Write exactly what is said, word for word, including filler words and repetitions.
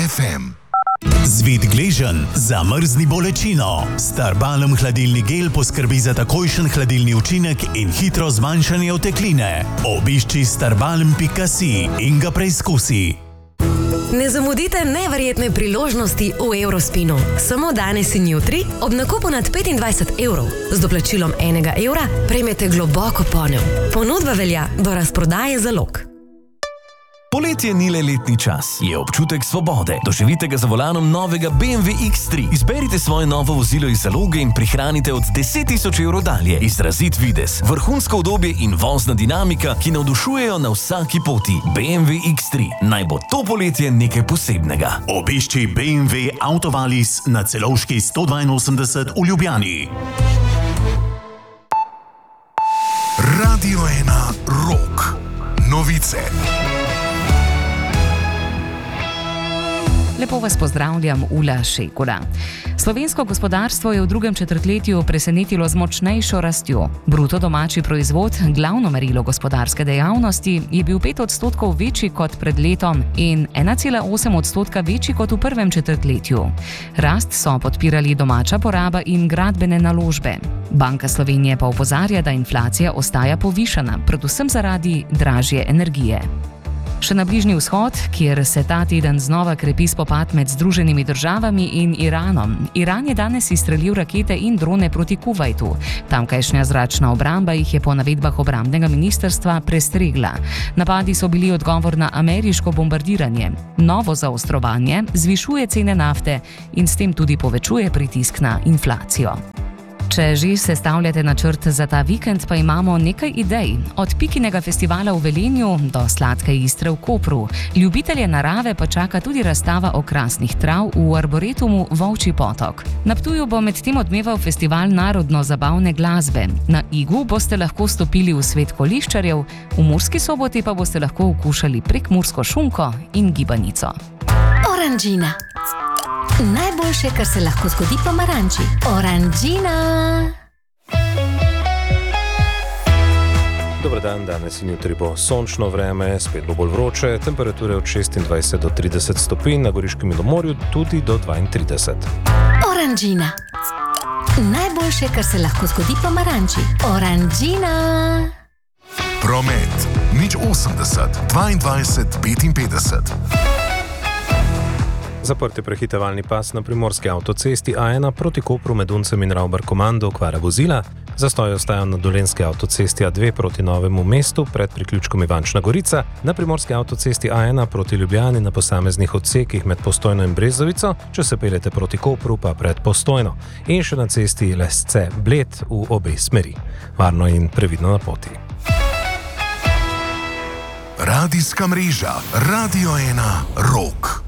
ef em. Zvit gležen, zamrzni bolečino. Starbalm hladilni gel poskrbi za takojšen hladilni učinek in hitro zmanjšanje otekline. Obišči starbalm pika si in ga preizkusi. Ne zamudite neverjetne priložnosti v Eurospinu. Samo danes in jutri ob nakupu nad petindvajset evrov z doplačilom enega evra prejmete globoko ponev. Ponudba velja do razprodaje zalog. Poletje ni le letni čas, je občutek svobode. Doživite ga za volanom novega B M W iks tri. Izberite svoje novo vozilo iz zaloge in prihranite od deset tisoč evrov dalje. Izrazit videz, vrhunsko udobje in vozna dinamika, ki navdušujejo na vsaki poti. B M W iks tri. Naj bo to poletje nekaj posebnega. Obišči B M W Autovalis na Celovški sto dvainosemdeset v Ljubljani. Radio ena Rock. Novice. Lepo vas pozdravljam, Ula Šekula. Slovensko gospodarstvo je v drugem četrtletju presenetilo z močnejšo rastjo. Bruto domači proizvod, glavno merilo gospodarske dejavnosti, je bil pet odstotkov večji kot pred letom in ena cela osem odstotka večji kot v prvem četrtletju. Rast so podpirali domača poraba in gradbene naložbe. Banka Slovenije pa opozarja, da inflacija ostaja povišana, predvsem zaradi dražje energije. Še na Bližnji vzhod, kjer se ta teden znova krepi spopad med Združenimi državami in Iranom. Iran je danes izstrelil rakete in drone proti Kuvajtu. Tamkajšnja zračna obramba jih je po navedbah obrambnega ministrstva prestregla. Napadi so bili odgovor na ameriško bombardiranje. Novo zaostrovanje zvišuje cene nafte in s tem tudi povečuje pritisk na inflacijo. Če že sestavljate načrt za ta vikend, pa imamo nekaj idej. Od Pikinega festivala v Velenju do Sladke Istre v Kopru. Ljubitelje narave pa čaka tudi razstava okrasnih trav v arboretumu Volčji potok. Na Ptuju bo medtem odmeval festival narodno-zabavne glasbe. Na Igu boste lahko stopili v svet koliščarjev, v Murski Soboti pa boste lahko okušali prekmursko šunko in gibanico. Oranžina. Najboljše, kar se lahko zgodi pomaranči. Oranžina! Dober dan, danes in jutri bo sončno vreme, spet bo bolj vroče, temperature od šestindvajset do trideset stopinj, na Goriškem in Morju tudi do dvaintrideset. Oranžina. Najboljše, kar se lahko zgodi pomaranči. Oranžina! Promet. nič osemdeset, dvaindvajset, petinpetdeset. Zaprt je prehitevalni pas na primorski avtocesti A ena proti Kopru med Uncem in Ravbar-Komando, okvara vozila. Zastoj ostaja na dolenjski avtocesti A dve proti Novemu mestu pred priključkom Ivančna Gorica, na primorski avtocesti A ena proti Ljubljani na posameznih odsekih med Postojno in Brezovico, če se peljete proti Kopru pa pred Postojno. In še na cesti Lesce-Bled v obe smeri. Varno in previdno na poti. Radijska mreža Radio ena Rock.